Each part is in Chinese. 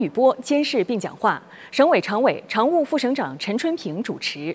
宇波监视并讲话，省委常委、常务副省长陈春平主持。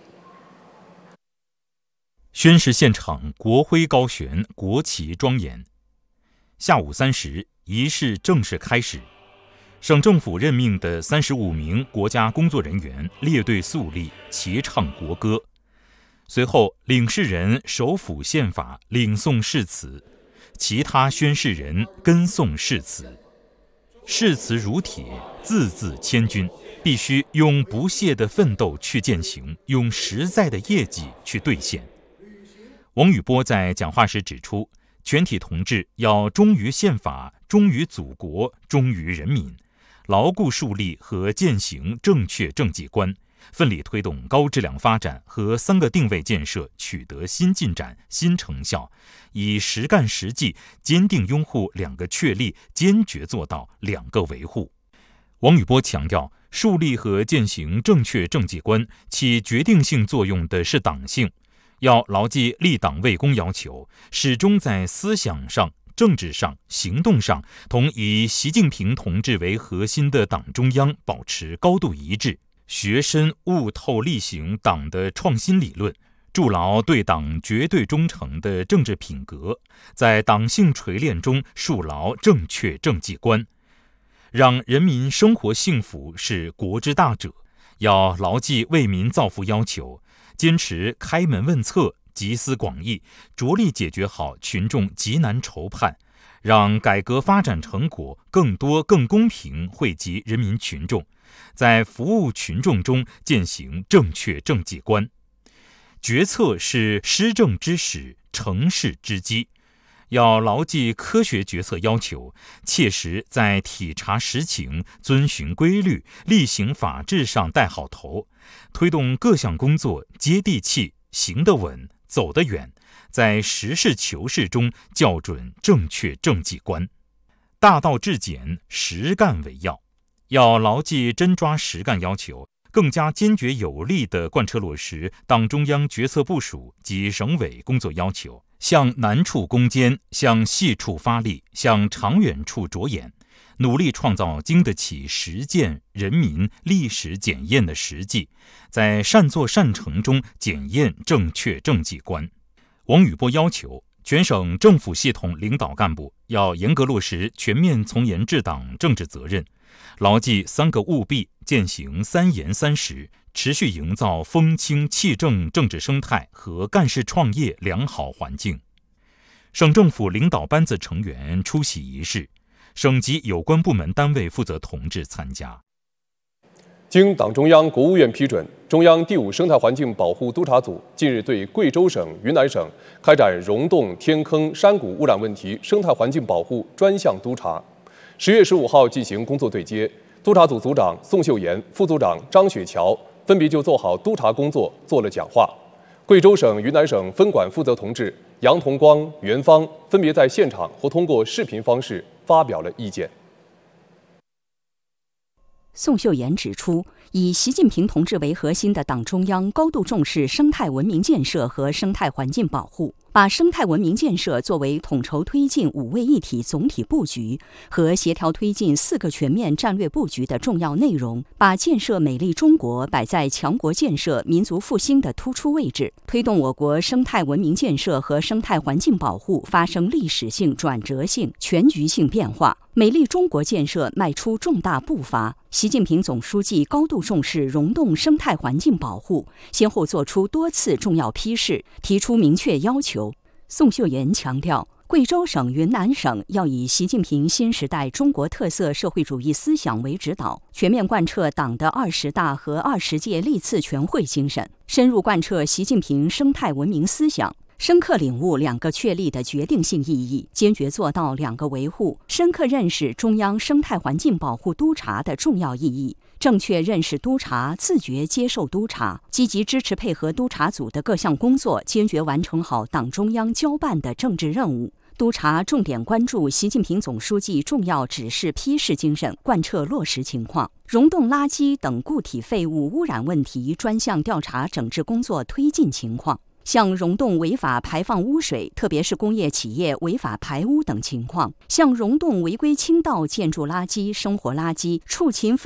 宣誓现场，国徽高悬，国旗庄严。下午3时，仪式正式开始。省政府任命的35名国家工作人员列队肃立，齐唱国歌。随后，领事人手抚宪法，领诵誓词，其他宣誓人跟诵誓词。誓词如铁，字字千钧，必须用不懈的奋斗去践行，用实在的业绩去兑现。王宇波在讲话时指出，全体同志要忠于宪法，忠于祖国，忠于人民，牢固树立和践行正确政绩观，奋力推动高质量发展和3个定位建设取得新进展、新成效，以实干实际坚定拥护2个确立，坚决做到2个维护。王宇波强调，树立和践行正确政绩观起决定性作用的是党性，要牢记立党为公要求，始终在思想上、政治上、行动上同以习近平同志为核心的党中央保持高度一致，学深悟透力行党的创新理论，筑牢对党绝对忠诚的政治品格，在党性锤炼中树牢正确政绩观，让人民生活幸福是国之大者。要牢记为民造福要求，坚持开门问策，集思广益，着力解决好群众急难愁盼，让改革发展成果更多更公平惠及人民群众，在服务群众中践行正确政绩观。决策是施政之始，成事之基，要牢记科学决策要求，切实在体察实情、遵循规律、厉行法治上带好头，推动各项工作接地气、行得稳、走得远，在实事求是中校准正确政绩观。大道至简，实干为要，要牢记真抓实干要求，更加坚决有力地贯彻落实党中央决策部署及省委工作要求，向难处攻坚，向细处发力，向长远处着眼，努力创造经得起实践、人民、历史检验的实际，在善作善成中检验正确政绩观。王宇波要求全省政府系统领导干部要严格落实全面从严治党政治责任，牢记3个务必，践行3严3实，持续营造风清气正政治生态和干事创业良好环境。省政府领导班子成员出席仪式，省级有关部门单位负责同志参加。 经党中央、国务院批准，中央第5生态环境保护督察组近日对贵州省、云南省开展溶洞、天坑、山谷污染问题生态环境保护专项督查。10月15号进行工作对接，督察组组长宋秀妍、副组长张雪桥分别就做好督查工作做了讲话。贵州省、云南省分管负责同志杨同光、袁芳分别在现场或通过视频方式发表了意见。 宋秀妍指出，以习近平同志为核心的党中央高度重视生态文明建设和生态环境保护，把生态文明建设作为统筹推进5位一体总体布局和协调推进4个全面战略布局的重要内容，把建设美丽中国摆在强国建设、民族复兴的突出位置，推动我国生态文明建设和生态环境保护发生历史性、转折性、全局性变化，美丽中国建设迈出重大步伐。习近平总书记高度重视溶洞生态环境保护，先后作出多次重要批示，提出明确要求。宋秀妍强调，贵州省、云南省要以习近平新时代中国特色社会主义思想为指导，全面贯彻党的20大和20届历次全会精神，深入贯彻习近平生态文明思想，深刻领悟2个确立的决定性意义，坚决做到2个维护，深刻认识中央生态环境保护督察的重要意义，正确认识督察，自觉接受督察，积极支持配合督察组的各项工作，坚决完成好党中央交办的政治任务。督察重点关注习近平总书记重要指示批示精神贯彻落实情况，溶洞垃圾等固体废物污染问题专项调查整治工作推进情况， 像溶洞违法排放污水，特别是工业企业违法排污等情况；像溶洞违规倾倒建筑垃圾、生活垃圾、畜禽